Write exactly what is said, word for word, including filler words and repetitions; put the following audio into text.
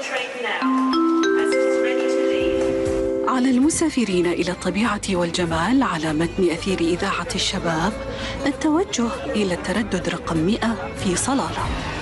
على المسافرين إلى الطبيعة والجمال على متن أثير إذاعة الشباب التوجه إلى التردد رقم مئة في صلالة.